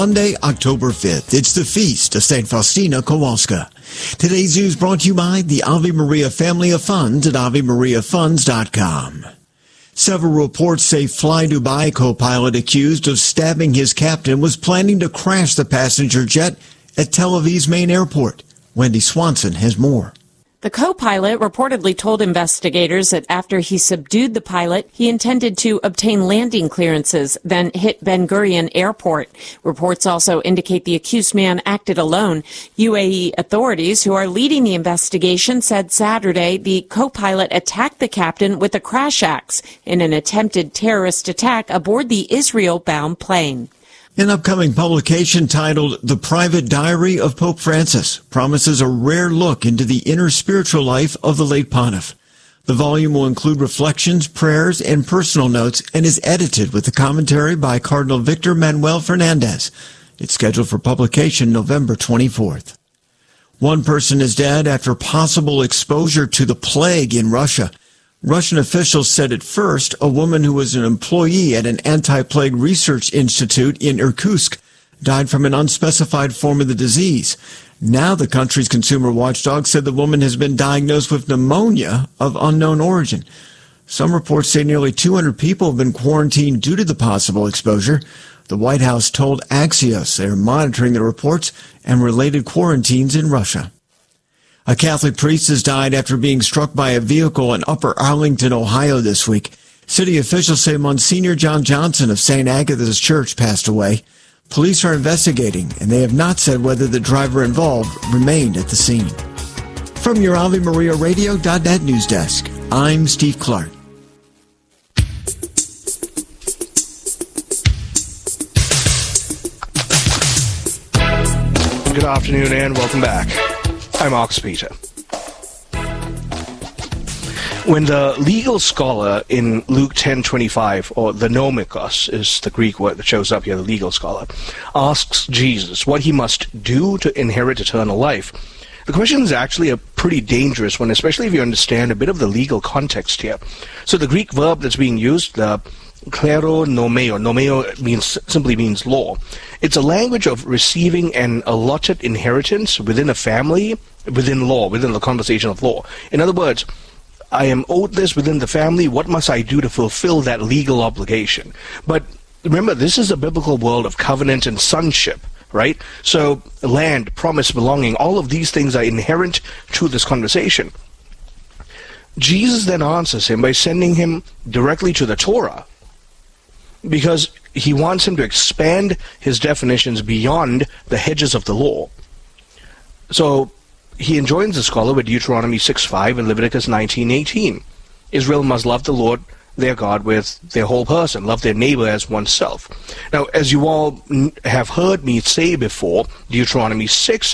Monday, October 5th. It's the feast of St. Faustina Kowalska. Today's news brought to you by the Ave Maria Family of Funds at AveMariaFunds.com. Several reports say Fly Dubai co-pilot accused of stabbing his captain was planning to crash the passenger jet at Tel Aviv's main airport. Wendy Swanson has more. The co-pilot reportedly told investigators that after he subdued the pilot, he intended to obtain landing clearances, then hit Ben Gurion Airport. Reports also indicate the accused man acted alone. UAE authorities who are leading the investigation said Saturday the co-pilot attacked the captain with a crash axe in an attempted terrorist attack aboard the Israel-bound plane. An upcoming publication titled The Private Diary of Pope Francis promises a rare look into the inner spiritual life of the late pontiff. The volume will include reflections, prayers, and personal notes and is edited with a commentary by Cardinal Victor Manuel Fernandez. It's scheduled for publication November 24th. One person is dead after possible exposure to the plague in Russia. Russian officials said at first a woman who was an employee at an anti-plague research institute in Irkutsk died from an unspecified form of the disease. Now the country's consumer watchdog said the woman has been diagnosed with pneumonia of unknown origin. Some reports say nearly 200 people have been quarantined due to the possible exposure. The White House told Axios they are monitoring the reports and related quarantines in Russia. A Catholic priest has died after being struck by a vehicle in Upper Arlington, Ohio this week. City officials say Monsignor John Johnson of St. Agatha's Church passed away. Police are investigating, and they have not said whether the driver involved remained at the scene. From your AveMariaRadio.net news desk, I'm Steve Clark. Good afternoon and welcome back. I'm Ox Peter. When the legal scholar in Luke 10:25, or the nomikos is the Greek word that shows up here, the legal scholar, asks Jesus what he must do to inherit eternal life, the question is actually a pretty dangerous one, especially if you understand a bit of the legal context here. So the Greek verb that's being used, the klero nomeo. Nomeo simply means law. It's a language of receiving an allotted inheritance within a family, within law, within the conversation of law. In other words, I am owed this within the family. What must I do to fulfill that legal obligation? But remember, this is a biblical world of covenant and sonship, right? So land, promise, belonging, all of these things are inherent to this conversation. Jesus then answers him by sending him directly to the Torah, because he wants him to expand his definitions beyond the hedges of the law. So he enjoins the scholar with Deuteronomy 6:5 and Leviticus 19:18. Israel must love the Lord their God with their whole person, love their neighbor as oneself. Now, as you all have heard me say before, Deuteronomy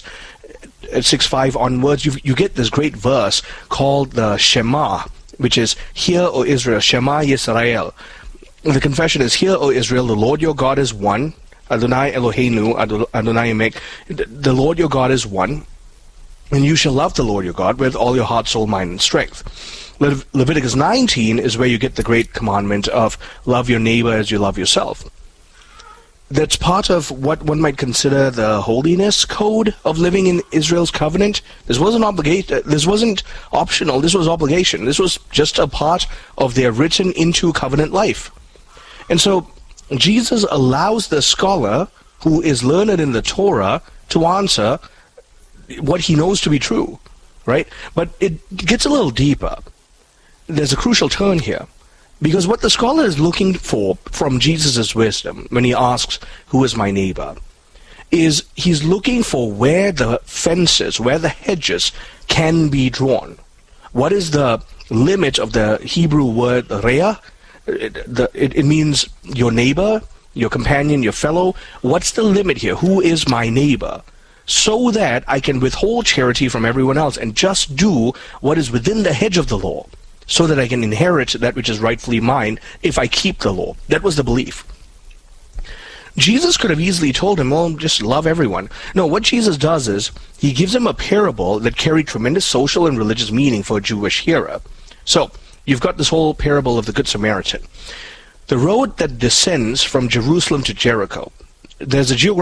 6:5 onwards, you get this great verse called the Shema, which is, Hear, O Israel, Shema Yisrael. The confession is, Hear, O Israel, the Lord your God is one. Adonai Eloheinu, Adonai Emek. The Lord your God is one. And you shall love the Lord your God with all your heart, soul, mind, and strength. Leviticus 19 is where you get the great commandment of love your neighbor as you love yourself. That's part of what one might consider the holiness code of living in Israel's covenant. This wasn't optional, this was obligation. This was just a part of their written into covenant life. And so Jesus allows the scholar who is learned in the Torah to answer what he knows to be true, right? But it gets a little deeper. There's a crucial turn here, because what the scholar is looking for from Jesus' wisdom when he asks, who is my neighbor, is he's looking for where the fences, where the hedges can be drawn. What is the limit of the Hebrew word reah? It means your neighbor, your companion, your fellow. What's the limit here? Who is my neighbor? So that I can withhold charity from everyone else and just do what is within the hedge of the law, so that I can inherit that which is rightfully mine if I keep the law. That was the belief. Jesus could have easily told him, well, just love everyone. No, what Jesus does is, he gives him a parable that carried tremendous social and religious meaning for a Jewish hearer. So, you've got this whole parable of the Good Samaritan. The road that descends from Jerusalem to Jericho, there's a geographic